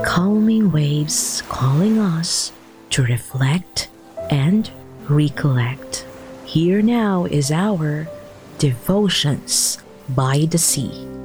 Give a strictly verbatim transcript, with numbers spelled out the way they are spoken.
calming waves calling us to reflect and recollect. Here now is our Devotions by the Sea.